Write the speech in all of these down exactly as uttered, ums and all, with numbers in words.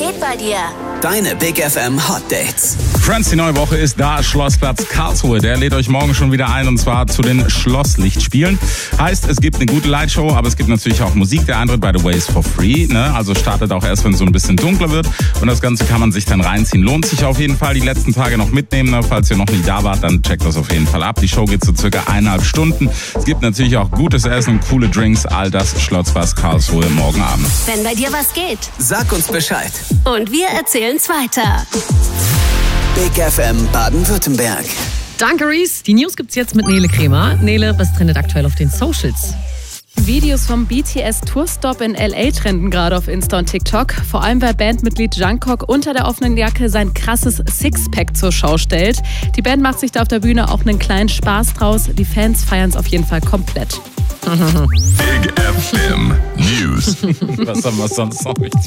geht bei dir? Deine Big F M Hot Dates. Friends, die neue Woche ist da. Schlossplatz Karlsruhe, der lädt euch morgen schon wieder ein, und zwar zu den Schlosslichtspielen. Heißt, es gibt eine gute Lightshow, aber es gibt natürlich auch Musik. Der Eintritt, by the way, ist for free. Ne? Also startet auch erst, wenn es so ein bisschen dunkler wird. Und das Ganze kann man sich dann reinziehen. Lohnt sich auf jeden Fall. Die letzten Tage noch mitnehmen. Ne? Falls ihr noch nie da wart, dann checkt das auf jeden Fall ab. Die Show geht so circa eineinhalb Stunden. Es gibt natürlich auch gutes Essen und coole Drinks. All das Schlossplatz Karlsruhe morgen Abend. Wenn bei dir was geht, Sag uns Bescheid. und wir erzählen's weiter. Big F M Baden-Württemberg. Danke, Reese. Die News gibt's jetzt mit Nele Kremer. Nele, was trendet aktuell auf den Socials? Videos vom B T S-Tourstop in L A trenden gerade auf Insta und TikTok. Vor allem, weil Bandmitglied Jungkook unter der offenen Jacke sein krasses Sixpack zur Schau stellt. Die Band macht sich da auf der Bühne auch einen kleinen Spaß draus. Die Fans feiern es auf jeden Fall komplett. Big F M News. Was haben wir sonst noch nicht?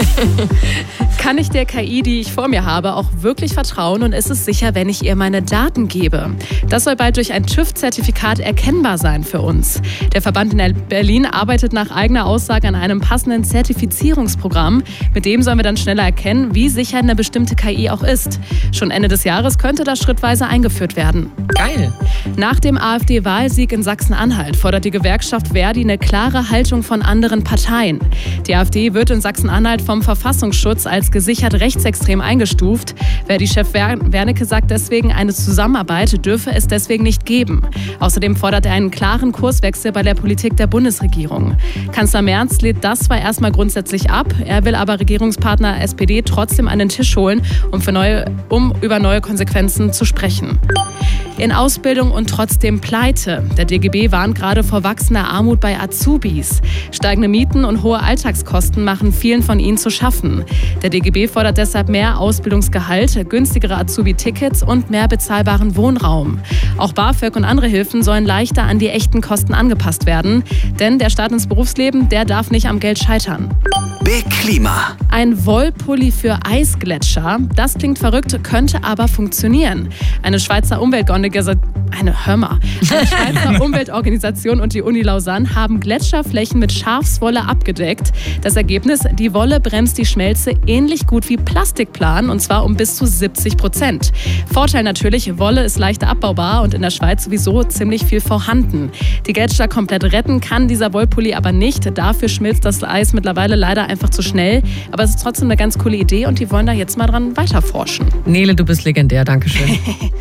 Kann ich der K I, die ich vor mir habe, auch wirklich vertrauen, und ist es sicher, wenn ich ihr meine Daten gebe? Das soll bald durch ein TÜV-Zertifikat erkennbar sein für uns. Der Verband in Berlin arbeitet nach eigener Aussage an einem passenden Zertifizierungsprogramm. Mit dem sollen wir dann schneller erkennen, wie sicher eine bestimmte K I auch ist. Schon Ende des Jahres könnte das schrittweise eingeführt werden. Geil. Nach dem AfD-Wahlsieg in Sachsen-Anhalt fordert die Gewerkschaft Verdi eine klare Haltung von anderen Parteien. Die AfD wird in Sachsen-Anhalt vom Verfassungsschutz als gesichert rechtsextrem eingestuft. Verdi-Chef Wernicke sagt deswegen, eine Zusammenarbeit dürfe es deswegen nicht geben. Außerdem fordert er einen klaren Kurswechsel bei der Politik der Bundesregierung. Kanzler Merz lehnt das zwar erstmal grundsätzlich ab, er will aber Regierungspartner S P D trotzdem an den Tisch holen, um, für neue, um über neue Konsequenzen zu sprechen. In Ausbildung und trotzdem pleite. Der D G B warnt gerade vor wachsender Armut bei Azubis. Steigende Mieten und hohe Alltagskosten machen vielen von ihnen zu schaffen. Der D G B fordert deshalb mehr Ausbildungsgehalt, günstigere Azubi-Tickets und mehr bezahlbaren Wohnraum. Auch BAföG und andere Hilfen sollen leichter an die echten Kosten angepasst werden. Denn der Start ins Berufsleben, der darf nicht am Geld scheitern. Big Klima. Ein Wollpulli für Eisgletscher. Das klingt verrückt, könnte aber funktionieren. Eine Schweizer Umweltorganisation, eine Hörmer, eine Schweizer Umweltorganisation und die Uni Lausanne haben Gletscherflächen mit Schafswolle abgedeckt. Das Ergebnis: Die Wolle bremst die Schmelze ähnlich gut wie Plastikplan, und zwar um bis zu siebzig Prozent. Vorteil natürlich: Wolle ist leichter abbaubar und in der Schweiz sowieso ziemlich viel vorhanden. Die Gletscher komplett retten kann dieser Wollpulli aber nicht. Dafür schmilzt das Eis mittlerweile leider einfach zu schnell. Aber es ist trotzdem eine ganz coole Idee und die wollen da jetzt mal dran weiterforschen. Nele, du bist legendär. Dankeschön.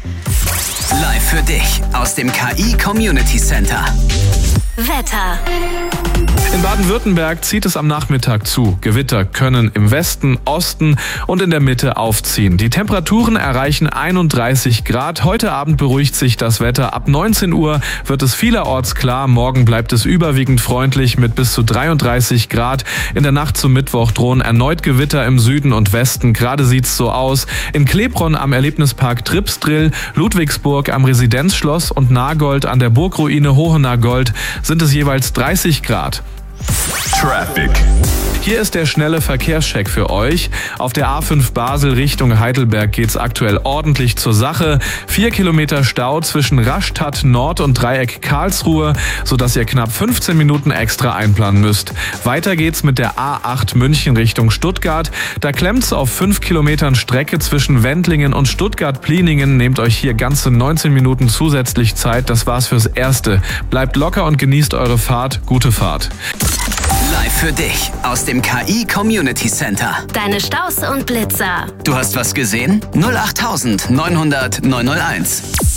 Live für dich aus dem K I Community Center. Wetter. In Baden-Württemberg zieht es am Nachmittag zu. Gewitter können im Westen, Osten und in der Mitte aufziehen. Die Temperaturen erreichen einunddreißig Grad. Heute Abend beruhigt sich das Wetter. Ab neunzehn Uhr wird es vielerorts klar. Morgen bleibt es überwiegend freundlich mit bis zu dreiunddreißig Grad. In der Nacht zum Mittwoch drohen erneut Gewitter im Süden und Westen. Gerade sieht's so aus. In Klebronn am Erlebnispark Tripsdrill, Ludwigsburg am Residenzschloss und Nagold an der Burgruine Hohenagold sind es jeweils dreißig Grad. Traffic. Hier ist der schnelle Verkehrscheck für euch. Auf der A fünf Basel Richtung Heidelberg geht's aktuell ordentlich zur Sache. Vier Kilometer Stau zwischen Rastatt Nord und Dreieck Karlsruhe, sodass ihr knapp fünfzehn Minuten extra einplanen müsst. Weiter geht's mit der A acht München Richtung Stuttgart. Da klemmt's auf fünf Kilometern Strecke zwischen Wendlingen und Stuttgart-Pliningen. Nehmt euch hier ganze neunzehn Minuten zusätzlich Zeit. Das war's fürs Erste. Bleibt locker und genießt eure Fahrt. Gute Fahrt. Live für dich aus dem K I Community Center. Deine Staus und Blitzer. Du hast was gesehen? null acht neunhundert neunhunderteins.